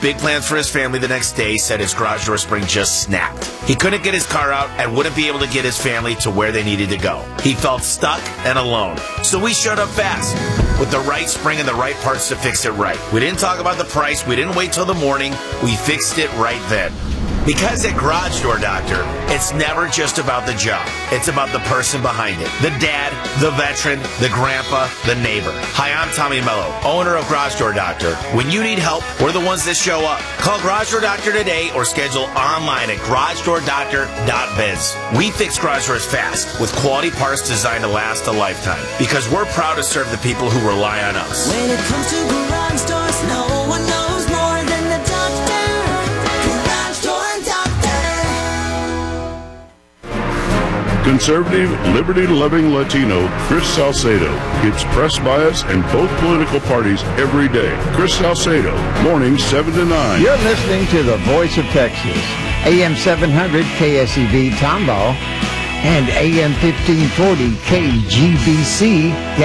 big plans for his family the next day, said his garage door spring just snapped. He couldn't get his car out and wouldn't be able to get his family to where they needed to go. He felt stuck and alone. So we showed up fast with the right spring and the right parts to fix it right. We didn't talk about the price. We didn't wait till the morning. We fixed it right then. Because at Garage Door Doctor, it's never just about the job. It's about the person behind it. The dad, the veteran, the grandpa, the neighbor. Hi, I'm Tommy Mello, owner of Garage Door Doctor. When you need help, we're the ones that show up. Call Garage Door Doctor today or schedule online at garagedoordoctor.biz. We fix garage doors fast with quality parts designed to last a lifetime because we're proud to serve the people who rely on us. When it comes to garage doors, no one knows more than the doctor. Conservative, liberty-loving Latino Chris Salcedo gets press bias in both political parties every day. Chris Salcedo, mornings 7 to 9. You're listening to the Voice of Texas, AM 700 KSEV Tomball and AM 1540 KGBC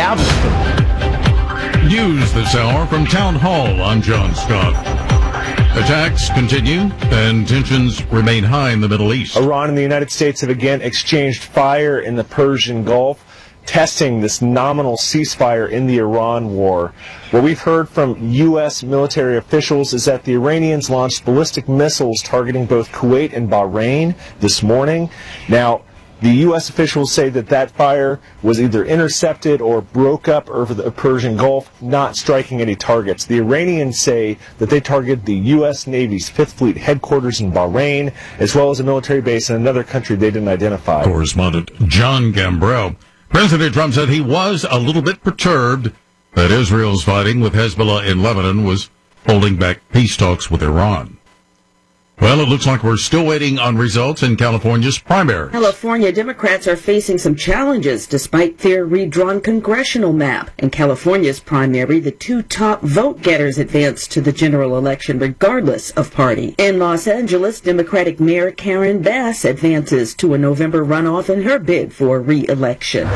Galveston. News this hour from Town Hall. I'm John Scott. Attacks continue and tensions remain high in the Middle East. Iran and the United States have again exchanged fire in the Persian Gulf, testing this nominal ceasefire in the Iran war. What we've heard from U.S. military officials is that the Iranians launched ballistic missiles targeting both Kuwait and Bahrain this morning. Now, the U.S. officials say that that fire was either intercepted or broke up over the Persian Gulf, not striking any targets. The Iranians say that they targeted the U.S. Navy's 5th Fleet headquarters in Bahrain, as well as a military base in another country they didn't identify. Correspondent John Gambrell. President Trump said he was a little bit perturbed that Israel's fighting with Hezbollah in Lebanon was holding back peace talks with Iran. Well, it looks like we're still waiting on results in California's primaries. California Democrats are facing some challenges despite their redrawn congressional map. In California's primary, the two top vote-getters advanced to the general election regardless of party. In Los Angeles, Democratic Mayor Karen Bass advances to a November runoff in her bid for re-election.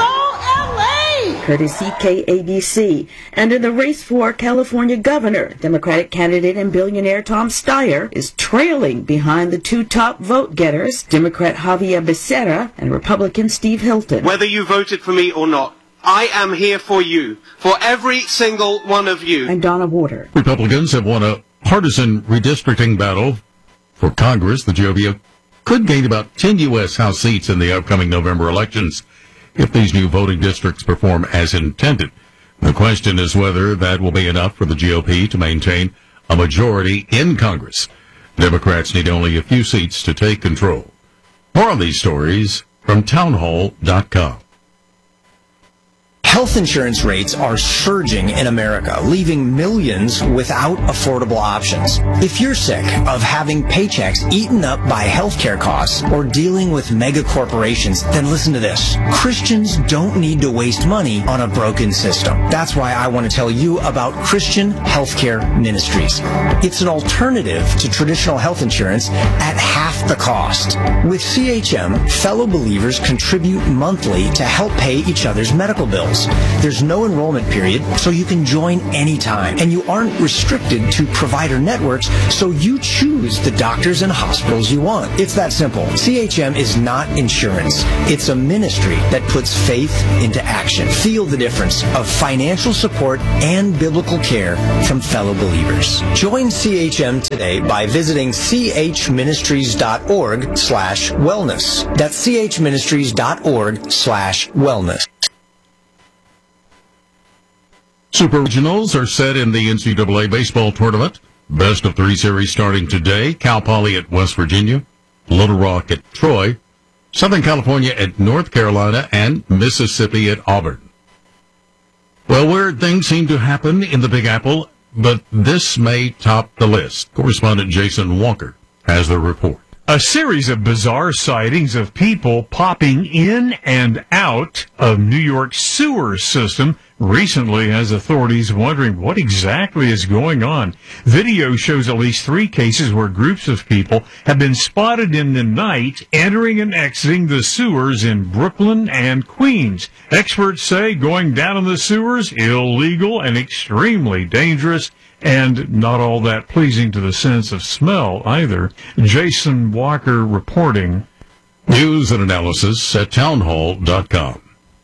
Courtesy KABC. And in the race for California governor, Democratic candidate and billionaire Tom Steyer is trailing behind the two top vote-getters, Democrat Javier Becerra and Republican Steve Hilton. Whether you voted for me or not, I am here for you, for every single one of you. I'm Donna Warder. Republicans have won a partisan redistricting battle for Congress. The GOP could gain about 10 U.S. House seats in the upcoming November elections if these new voting districts perform as intended. The question is whether that will be enough for the GOP to maintain a majority in Congress. Democrats need only a few seats to take control. More on these stories from townhall.com. Health insurance rates are surging in America, leaving millions without affordable options. If you're sick of having paychecks eaten up by healthcare costs or dealing with mega corporations, then listen to this. Christians don't need to waste money on a broken system. That's why I want to tell you about Christian Healthcare Ministries. It's an alternative to traditional health insurance at half the cost. With CHM, fellow believers contribute monthly to help pay each other's medical bills. There's no enrollment period, so you can join anytime. And you aren't restricted to provider networks, so you choose the doctors and hospitals you want. It's that simple. CHM is not insurance. It's a ministry that puts faith into action. Feel the difference of financial support and biblical care from fellow believers. Join CHM today by visiting chministries.org/wellness. That's chministries.org/wellness. Super Regionals are set in the NCAA baseball tournament. Best of 3 series starting today. Cal Poly at West Virginia, Little Rock at Troy, Southern California at North Carolina, and Mississippi at Auburn. Well, weird things seem to happen in the Big Apple, but this may top the list. Correspondent Jason Walker has the report. A series of bizarre sightings of people popping in and out of New York's sewer system recently has authorities wondering what exactly is going on. Video shows at least 3 cases where groups of people have been spotted in the night entering and exiting the sewers in Brooklyn and Queens. Experts say going down in the sewers illegal and extremely dangerous, and not all that pleasing to the sense of smell either. Jason Walker reporting. News and analysis at townhall.com.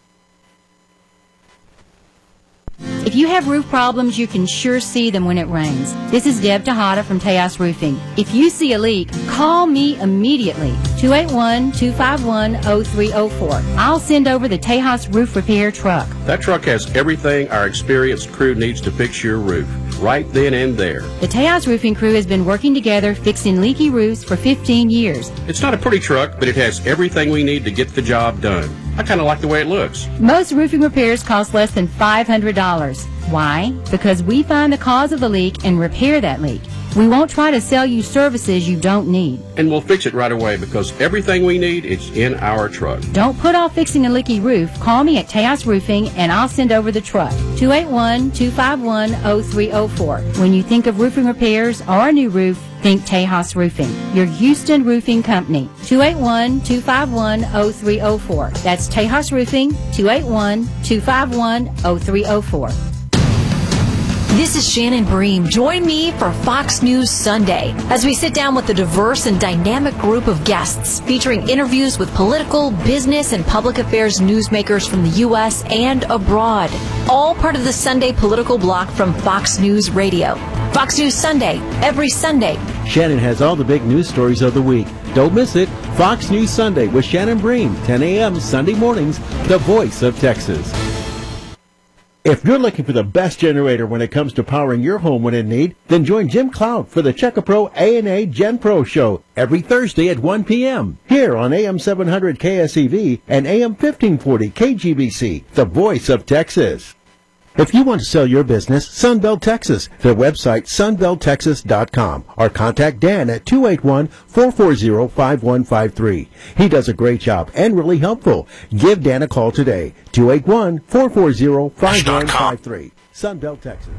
If you have roof problems, you can sure see them when it rains. This is Deb Tejada from Tejas Roofing. If you see a leak, call me immediately, 281-251-0304. I'll send over the Tejas Roof Repair truck. That truck has everything our experienced crew needs to fix your roof, right then and there. The Tejas Roofing crew has been working together fixing leaky roofs for 15 years. It's not a pretty truck, but it has everything we need to get the job done. I kind of like the way it looks. Most roofing repairs cost less than $500. Why? Because we find the cause of the leak and repair that leak. We won't try to sell you services you don't need. And we'll fix it right away because everything we need is in our truck. Don't put off fixing a leaky roof. Call me at Tejas Roofing and I'll send over the truck. 281-251-0304. When you think of roofing repairs or a new roof, think Tejas Roofing, your Houston roofing company. 281-251-0304. That's Tejas Roofing, 281-251-0304. This is Shannon Bream. Join me for Fox News Sunday as we sit down with a diverse and dynamic group of guests featuring interviews with political, business, and public affairs newsmakers from the U.S. and abroad. All part of the Sunday political block from Fox News Radio. Fox News Sunday, every Sunday. Shannon has all the big news stories of the week. Don't miss it. Fox News Sunday with Shannon Bream, 10 a.m. Sunday mornings, the voice of Texas. If you're looking for the best generator when it comes to powering your home when in need, then join Jim Cloud for the Checkapro A&A Gen Pro Show every Thursday at 1 p.m. here on AM 700 KSEV and AM 1540 KGBC, the voice of Texas. If you want to sell your business, Sunbelt Texas, their website sunbelttexas.com, or contact Dan at 281-440-5153. He does a great job and really helpful. Give Dan a call today, 281-440-5153. Sunbelt Texas.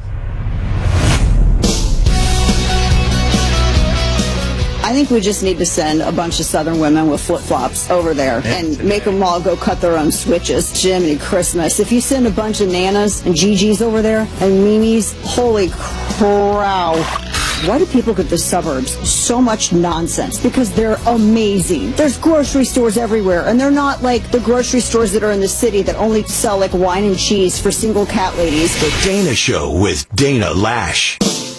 I think we just need to send a bunch of Southern women with flip-flops over there and make them all go cut their own switches. Jiminy Christmas. If you send a bunch of Nanas and Gigi's over there and Mimi's, holy crow. Why do people get the suburbs so much nonsense? Because they're amazing. There's grocery stores everywhere, and they're not like the grocery stores that are in the city that only sell like wine and cheese for single cat ladies. The Dana Show with Dana Lash.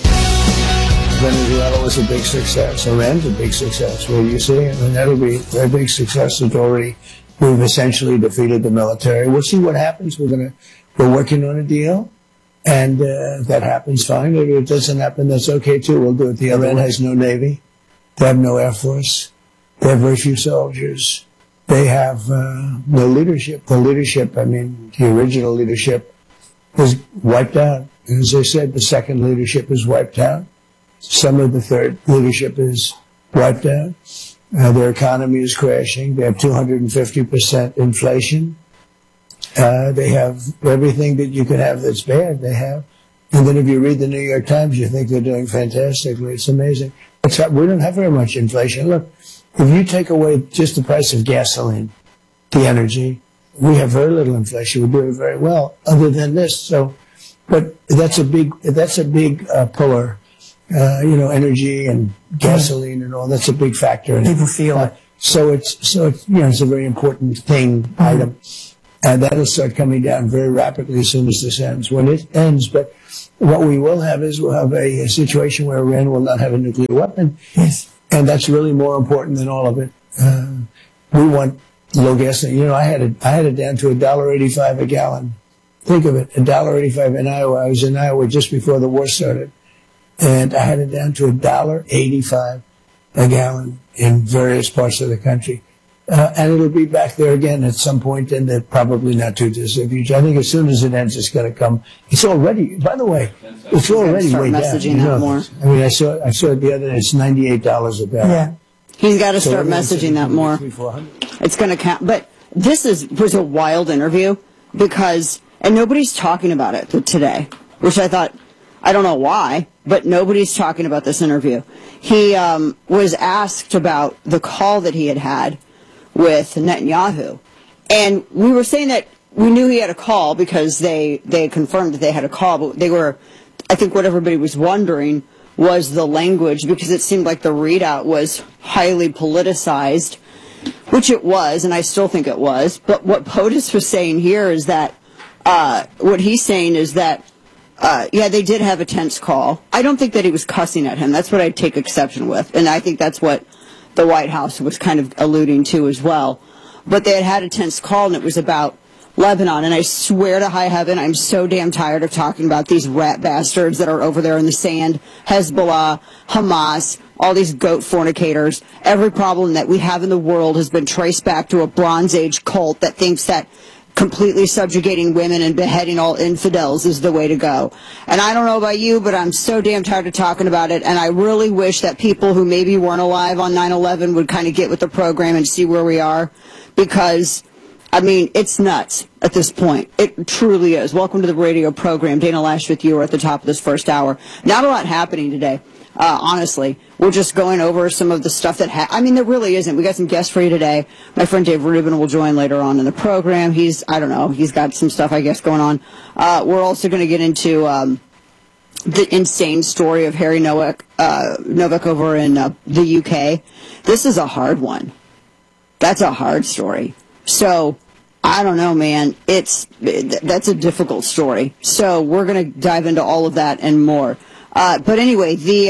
Venezuela was a big success. Iran's a big success. What do you see? I mean, that'll be a big success. We've essentially defeated the military. We'll see what happens. We're working on a deal. And if that happens, fine. If it doesn't happen, that's okay too. We'll do it the other way. Iran has no navy. They have no air force. They have very few soldiers. They have no leadership. The leadership, I mean, the original leadership is wiped out. As I said, the second leadership is wiped out. Some of the third leadership is wiped out. Their economy is crashing. They have 250% inflation. They have everything that you could have that's bad, they have. And then if you read the New York Times, you think they're doing fantastically. It's amazing. We don't have very much inflation. Look, if you take away just the price of gasoline, the energy, we have very little inflation. We're doing very well other than this. So, but that's a big puller. Energy and gasoline and all, that's a big factor. People feel it. So it's a very important thing, item. And that'll start coming down very rapidly as soon as this ends. When it ends, but what we will have is we'll have a situation where Iran will not have a nuclear weapon. Yes. And that's really more important than all of it. We want low gasoline. I had it down to $1.85 a gallon. Think of it, $1.85 in Iowa. I was in Iowa just before the war started. And I had it down to $1.85 a gallon in various parts of the country. And it'll be back there again at some point in the probably not too distant future. I think as soon as it ends, it's going to come. It's already, by the way, it's already way down. Messaging that more. I mean, I saw it the other day. It's $98 a barrel. Yeah. He's got to start messaging that more. It's going to count. But this was a wild interview because And nobody's talking about it today, which I thought, I don't know why, but nobody's talking about this interview. He was asked about the call that he had with Netanyahu. And we were saying that we knew he had a call because they confirmed that they had a call, but they were, I think what everybody was wondering was the language, because it seemed like the readout was highly politicized, which it was, and I still think it was. But what POTUS was saying here is that, what he's saying is that, yeah, they did have a tense call. I don't think that he was cussing at him. That's what I take exception with. And I think that's what the White House was kind of alluding to as well. But they had a tense call, and it was about Lebanon. And I swear to high heaven, I'm so damn tired of talking about these rat bastards that are over there in the sand, Hezbollah, Hamas, all these goat fornicators. Every problem that we have in the world has been traced back to a Bronze Age cult that thinks that completely subjugating women and beheading all infidels is the way to go. And I don't know about you, but I'm so damn tired of talking about it, and I really wish that people who maybe weren't alive on 9/11 would kind of get with the program and see where we are, because, I mean, it's nuts at this point. It truly is. Welcome to the radio program. Dana Lash with you. We're at the top of this first hour. Not a lot happening today. Honestly, we're just going over some of the stuff that I mean, there really isn't. We got some guests for you today. My friend Dave Rubin will join later on in the program. I don't know, he's got some stuff, I guess, going on. We're also going to get into the insane story of Harry Novak over in the UK. This is a hard one. That's a hard story. So, I don't know, man. That's a difficult story. So, we're going to dive into all of that and more. But anyway, the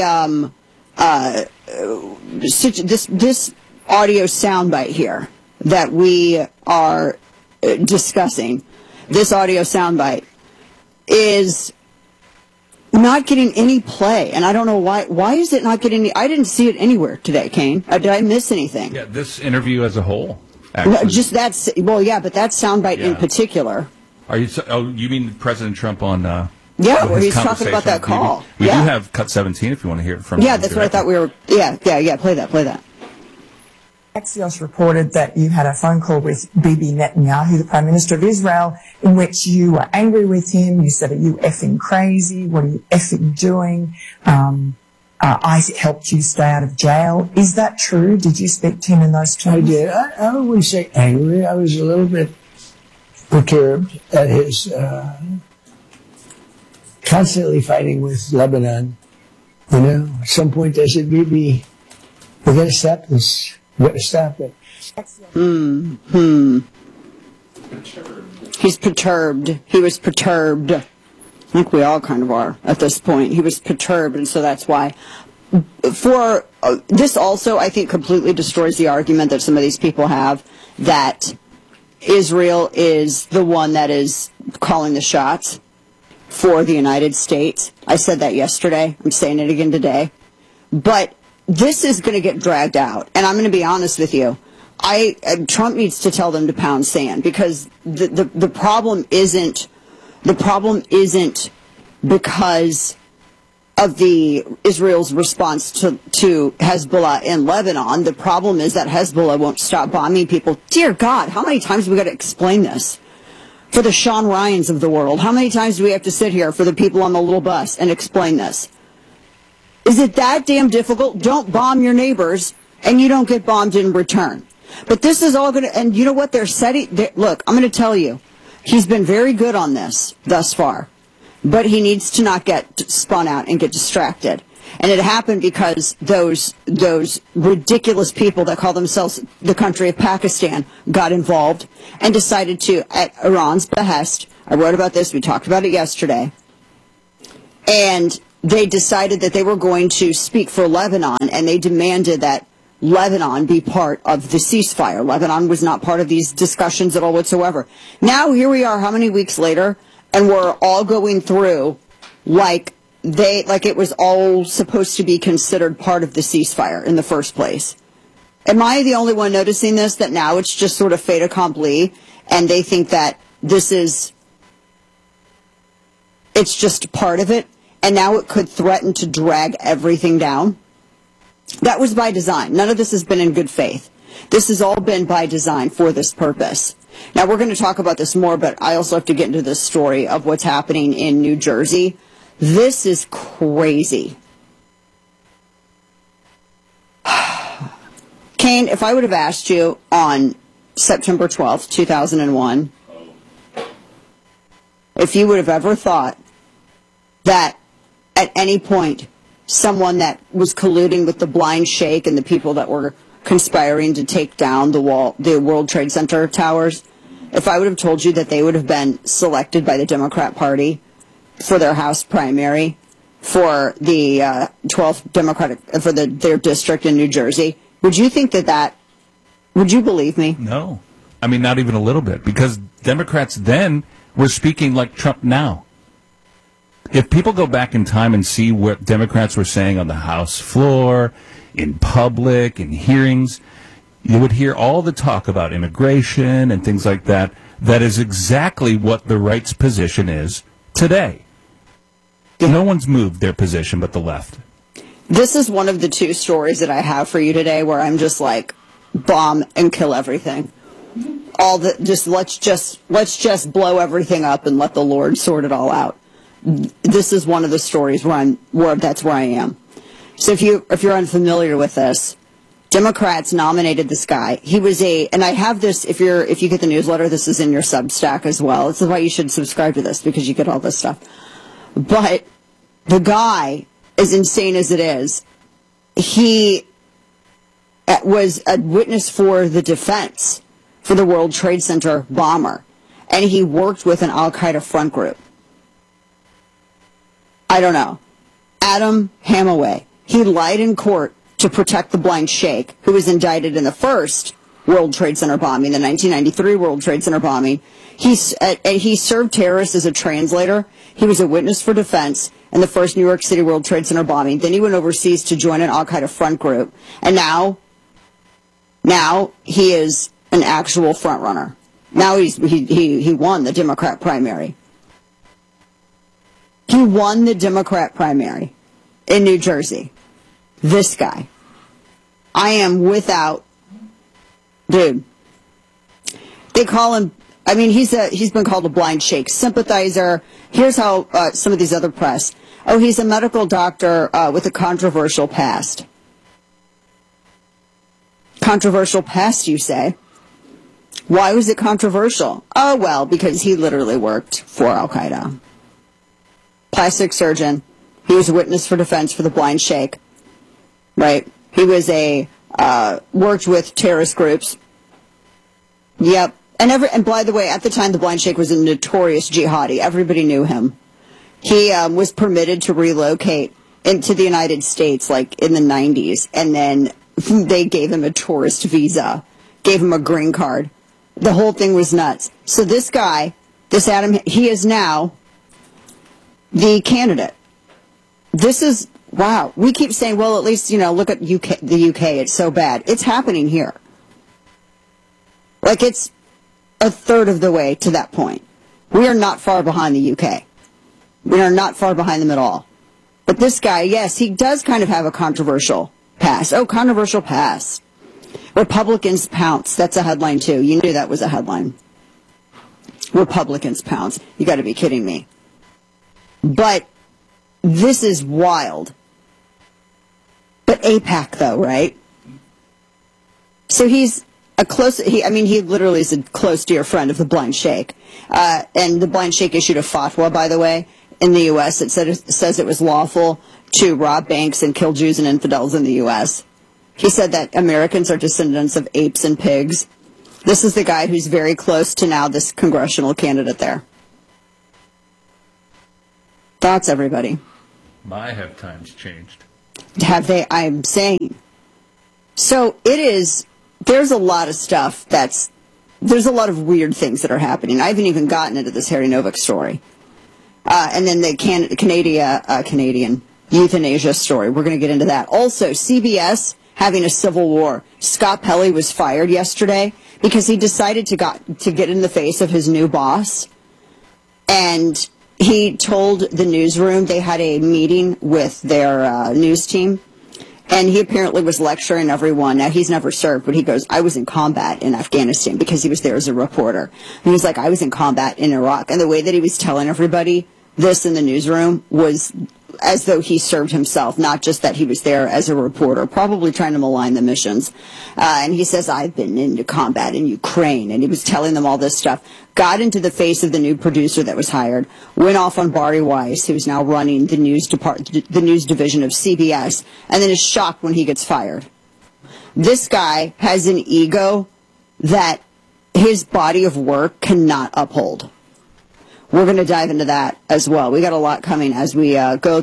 this audio soundbite here that we are discussing, this audio soundbite is not getting any play, and I don't know why. Why is it not getting? I didn't see it anywhere today, Kane. Did I miss anything? Yeah, this interview as a whole. Actually. Just that's yeah, but that soundbite in particular. Are you? Oh, you mean President Trump on? Yeah, where he's talking about that call. We do have cut 17 if you want to hear it from. Yeah, that's what I thought we were. Yeah. Play that. Axios reported that you had a phone call with Bibi Netanyahu, the Prime Minister of Israel, in which you were angry with him. You said, "Are you effing crazy? What are you effing doing? I helped you stay out of jail." Is that true? Did you speak to him in those terms? I did. I wouldn't say angry. I was a little bit perturbed at his constantly fighting with Lebanon. You know, at some point they said, "Bibi, we're going to stop this. We're going to stop it." He's perturbed. He was perturbed. I think we all kind of are at this point. He was perturbed, and so that's why. For this also, I think, completely destroys the argument that some of these people have that Israel is the one that is calling the shots for the United States. I said that yesterday. I'm saying it again today. But this is going to get dragged out. And I'm going to be honest with you. Trump needs to tell them to pound sand, because the problem isn't because of Israel's response to Hezbollah in Lebanon. The problem is that Hezbollah won't stop bombing people. Dear God, how many times have we got to explain this? For the Sean Ryans of the world, how many times do we have to sit here for the people on the little bus and explain this? Is it that damn difficult? Don't bomb your neighbors, and you don't get bombed in return. But this is all going to, and you know what they're setting? Look, I'm going to tell you, he's been very good on this thus far, but he needs to not get spun out and get distracted. And it happened because those ridiculous people that call themselves the country of Pakistan got involved and decided to, at Iran's behest, I wrote about this, we talked about it yesterday, and they decided that they were going to speak for Lebanon, and they demanded that Lebanon be part of the ceasefire. Lebanon was not part of these discussions at all whatsoever. Now here we are, how many weeks later, and we're all going through like it was all supposed to be considered part of the ceasefire in the first place. Am I the only one noticing this, that now it's just sort of fait accompli, and they think that it's just part of it, and now it could threaten to drag everything down? That was by design. None of this has been in good faith. This has all been by design for this purpose. Now, we're going to talk about this more, but I also have to get into this story of what's happening in New Jersey. This is crazy. Kane, if I would have asked you on September 12th, 2001, if you would have ever thought that at any point someone that was colluding with the blind sheikh and the people that were conspiring to take down the World Trade Center towers, if I would have told you that they would have been selected by the Democrat Party for their House primary for the 12th Democratic for their district in New Jersey, would you think that would you believe me? No. I mean, not even a little bit, because Democrats then were speaking like Trump now. If people go back in time and see what Democrats were saying on the House floor, in public, in hearings, you would hear all the talk about immigration and things like that. That is exactly what the right's position is today. No one's moved their position but the left. This is one of the two stories that I have for you today where I'm just like, bomb and kill everything. Let's just blow everything up and let the Lord sort it all out. This is one of the stories where that's where I am. So if you're unfamiliar with this, Democrats nominated this guy. He was and I have this, if you get the newsletter, this is in your Substack as well. This is why you should subscribe to this, because you get all this stuff. But the guy, as insane as it is, he was a witness for the defense for the World Trade Center bomber, and he worked with an Al-Qaeda front group. I don't know. Adam Hamaway. He lied in court to protect the blind sheikh, who was indicted in the first World Trade Center bombing, the 1993 World Trade Center bombing. He served terrorists as a translator. He was a witness for defense in the first New York City World Trade Center bombing. Then he went overseas to join an Al-Qaeda front group. And now he is an actual front runner. Now he won the Democrat primary. He won the Democrat primary in New Jersey. This guy. I am without, dude. They call him, I mean, he's been called a blind sheikh sympathizer. Here's how some of these other press. Oh, he's a medical doctor with a controversial past. Controversial past, you say? Why was it controversial? Oh, well, because he literally worked for Al-Qaeda. Plastic surgeon. He was a witness for defense for the blind sheikh. Right? He was worked with terrorist groups. Yep. And by the way, at the time, the blind sheikh was a notorious jihadi. Everybody knew him. He was permitted to relocate into the United States, like, in the 90s. And then they gave him a tourist visa, gave him a green card. The whole thing was nuts. So this guy, this Adam, he is now the candidate. This is, wow. We keep saying, well, at least, look at the UK. It's so bad. It's happening here. Like, it's a third of the way to that point. We are not far behind the UK. We are not far behind them at all. But this guy, yes, he does kind of have a controversial past. Oh, controversial past. Republicans pounce. That's a headline, too. You knew that was a headline. Republicans pounce. You got to be kidding me. But this is wild. But AIPAC, though, right? So he's he literally is a close dear friend of the blind sheikh. And the blind sheikh issued a fatwa, by the way, in the U.S. It says it was lawful to rob banks and kill Jews and infidels in the U.S. He said that Americans are descendants of apes and pigs. This is the guy who's very close to now this congressional candidate there. Thoughts, everybody? Have times changed? Have they? I'm saying. So there's a lot of stuff there's a lot of weird things that are happening. I haven't even gotten into this Harry Novick story. And then the Canadian euthanasia story. We're going to get into that. Also, CBS having a civil war. Scott Pelley was fired yesterday because he decided to get in the face of his new boss. And he told the newsroom, they had a meeting with their news team, And he apparently was lecturing everyone. Now, he's never served, but he goes, I was in combat in Afghanistan, because he was there as a reporter. And he's like, I was in combat in Iraq. And the way that he was telling everybody this in the newsroom was as though he served himself, not just that he was there as a reporter, probably trying to malign the missions. And he says, I've been into combat in Ukraine. And he was telling them all this stuff. Got into the face of the new producer that was hired, went off on Barry Weiss, who's now running the news division of CBS, and then is shocked when he gets fired. This guy has an ego that his body of work cannot uphold. We're going to dive into that as well. We got a lot coming as we go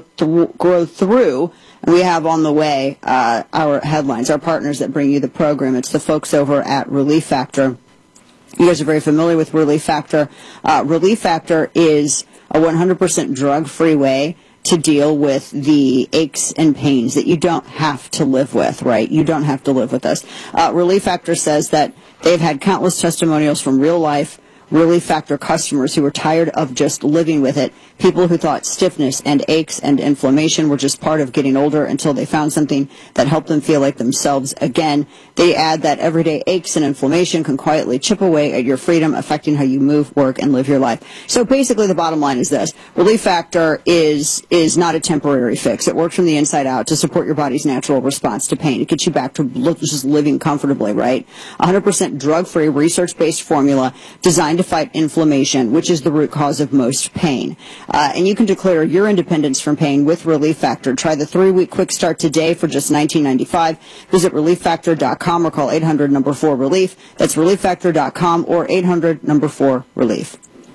through, and we have on the way our headlines, our partners that bring you the program. It's the folks over at Relief Factor. You guys are very familiar with Relief Factor. Relief Factor is a 100% drug-free way to deal with the aches and pains that you don't have to live with, right? You don't have to live with us. Relief Factor says that they've had countless testimonials from real life Relief Factor customers who were tired of just living with it, people who thought stiffness and aches and inflammation were just part of getting older until they found something that helped them feel like themselves again. They add that everyday aches and inflammation can quietly chip away at your freedom, affecting how you move, work, and live your life. So basically the bottom line is this. Relief Factor is not a temporary fix. It works from the inside out to support your body's natural response to pain. It gets you back to just living comfortably, right? 100% drug-free, research-based formula designed to fight inflammation, which is the root cause of most pain. And you can declare your independence from pain with Relief Factor. Try the 3-week quick start today for just $19.95. Visit ReliefFactor.com or call 800-4-RELIEF. That's ReliefFactor.com or 800-4-RELIEF.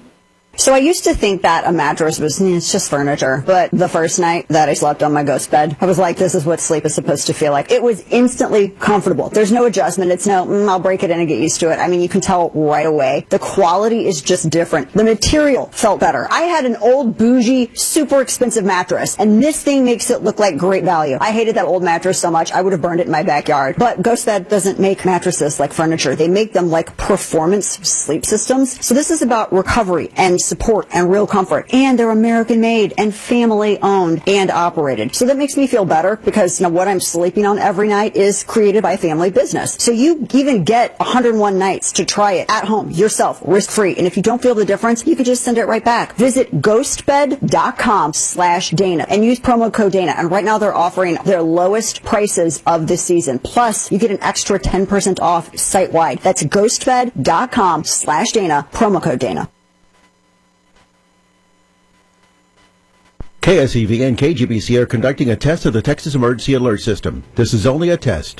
So I used to think that a mattress was, it's just furniture. But the first night that I slept on my ghost bed, I was like, this is what sleep is supposed to feel like. It was instantly comfortable. There's no adjustment. It's no, I'll break it in and get used to it. I mean, you can tell right away. The quality is just different. The material felt better. I had an old, bougie, super expensive mattress, and this thing makes it look like great value. I hated that old mattress so much, I would have burned it in my backyard. But GhostBed doesn't make mattresses like furniture. They make them like performance sleep systems. So this is about recovery and support and real comfort, and they're American made and family owned and operated. So that makes me feel better because what I'm sleeping on every night is created by family business. So you even get 101 nights to try it at home yourself, risk free. And if you don't feel the difference, you can just send it right back. Visit ghostbed.com/Dana and use promo code Dana. And right now they're offering their lowest prices of the season. Plus you get an extra 10% off site wide. That's ghostbed.com/Dana, promo code Dana. KSEV and KGBC are conducting a test of the Texas Emergency Alert System. This is only a test.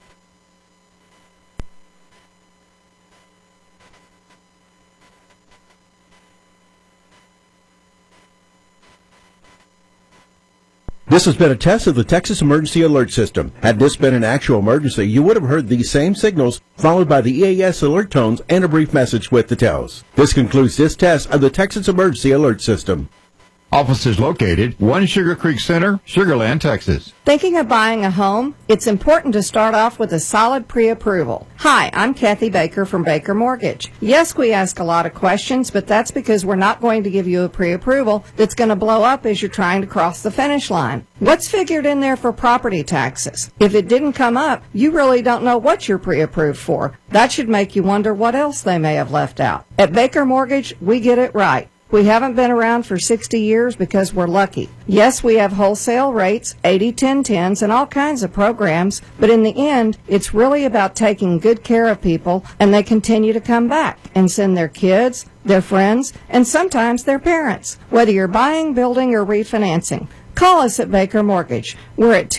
This has been a test of the Texas Emergency Alert System. Had this been an actual emergency, you would have heard these same signals followed by the EAS alert tones and a brief message with the tells. This concludes this test of the Texas Emergency Alert System. Offices located 1 Sugar Creek Center, Sugar Land, Texas. Thinking of buying a home? It's important to start off with a solid pre-approval. Hi, I'm Kathy Baker from Baker Mortgage. Yes, we ask a lot of questions, but that's because we're not going to give you a pre-approval that's going to blow up as you're trying to cross the finish line. What's figured in there for property taxes? If it didn't come up, you really don't know what you're pre-approved for. That should make you wonder what else they may have left out. At Baker Mortgage, we get it right. We haven't been around for 60 years because we're lucky. Yes, we have wholesale rates, 80-10-10s, and all kinds of programs, but in the end, it's really about taking good care of people, and they continue to come back and send their kids, their friends, and sometimes their parents, whether you're buying, building, or refinancing. Call us at Baker Mortgage. We're at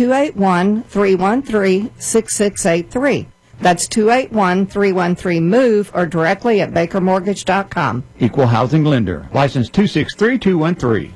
281-313-6683. That's 281-313-MOVE or directly at bakermortgage.com. Equal housing lender. License 263213.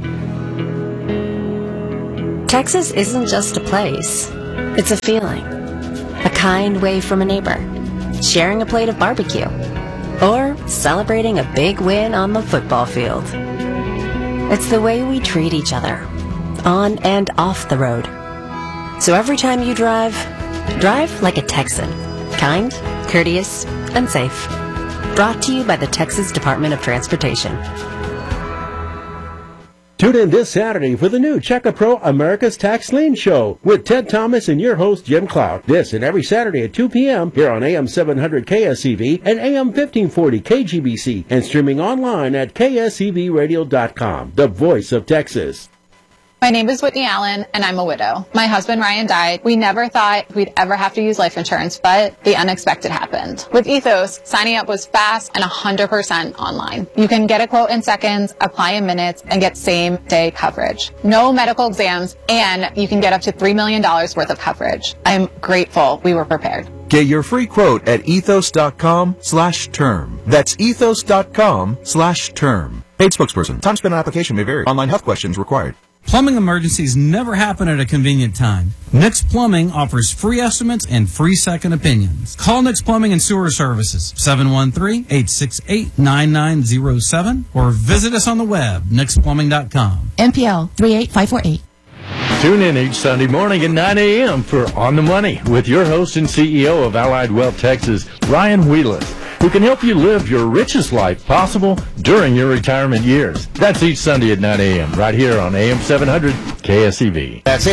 Texas isn't just a place. It's a feeling. A kind wave from a neighbor. Sharing a plate of barbecue. Or celebrating a big win on the football field. It's the way we treat each other. On and off the road. So every time you drive like a Texan. Kind, courteous, and safe. Brought to you by the Texas Department of Transportation. Tune in this Saturday for the new Checka Pro America's Tax Lien Show with Ted Thomas and your host, Jim Cloud. This and every Saturday at 2 p.m. here on AM 700 KSEV and AM 1540 KGBC and streaming online at ksevradio.com, the voice of Texas. My name is Whitney Allen, and I'm a widow. My husband, Ryan, died. We never thought we'd ever have to use life insurance, but the unexpected happened. With Ethos, signing up was fast and 100% online. You can get a quote in seconds, apply in minutes, and get same-day coverage. No medical exams, and you can get up to $3 million worth of coverage. I'm grateful we were prepared. Get your free quote at ethos.com/term. That's ethos.com/term. Paid spokesperson. Time spent on application may vary. Online health questions required. Plumbing emergencies never happen at a convenient time. Nix Plumbing offers free estimates and free second opinions. Call Nix Plumbing and Sewer Services, 713-868-9907, or visit us on the web, nixplumbing.com. MPL 38548. Tune in each Sunday morning at 9 a.m. for On the Money with your host and CEO of Allied Wealth Texas, Ryan Wheelis, who can help you live your richest life possible during your retirement years. That's each Sunday at 9 a.m. right here on AM 700 KSEV. That's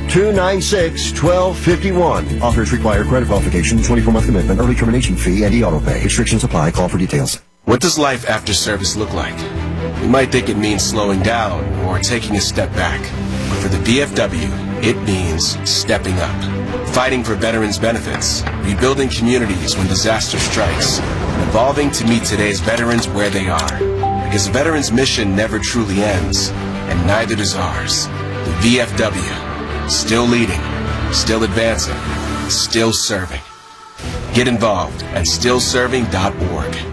800-296-1251. Offers require credit qualification, 24-month commitment, early termination fee, and e-auto pay. Restrictions apply. Call for details. What does life after service look like? You might think it means slowing down or taking a step back. But for the VFW, it means stepping up. Fighting for veterans' benefits, rebuilding communities when disaster strikes, and evolving to meet today's veterans where they are. Because a veteran's mission never truly ends, and neither does ours. The VFW, still leading, still advancing, still serving. Get involved at stillserving.org.